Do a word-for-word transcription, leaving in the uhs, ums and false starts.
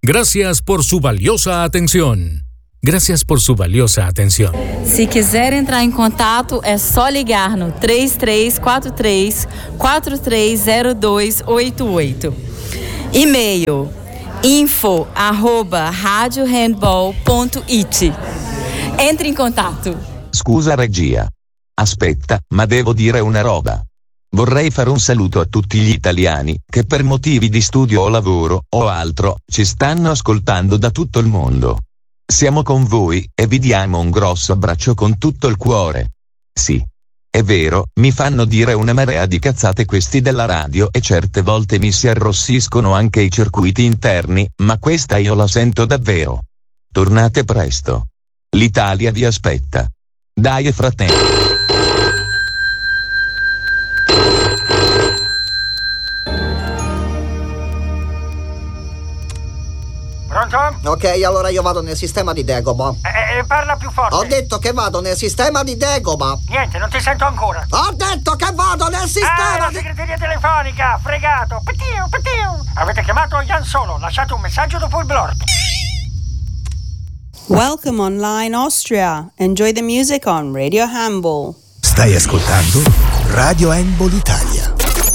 Gracias por su valiosa atención. Gracias por su valiosa atención. Se quiser entrar em contato, é só ligar no três três quatro três, quatro três zero dois oito oito. E-mail info arroba radiohandball ponto it. Entre in contatto. Scusa regia. Aspetta, ma devo dire una roba. Vorrei fare un saluto a tutti gli italiani che per motivi di studio o lavoro o altro ci stanno ascoltando da tutto il mondo. Siamo con voi e vi diamo un grosso abbraccio con tutto il cuore. Sì, è vero, mi fanno dire una marea di cazzate questi della radio e certe volte mi si arrossiscono anche i circuiti interni, ma questa io la sento davvero. Tornate presto. L'Italia vi aspetta. Dai fratelli. Pronto? Ok, allora io vado nel sistema di Dagobah. Eh, eh, parla più forte. Ho detto che vado nel sistema di Dagobah. Niente, non ti sento ancora. Ho detto che vado nel sistema Ah, la di... segreteria telefonica, fregato. Petiu, petiu. Avete chiamato Jan Solo, lasciate un messaggio dopo il blurb. Welcome online Austria. Enjoy the music on Radio Handball. Stai ascoltando Radio Handball Italia.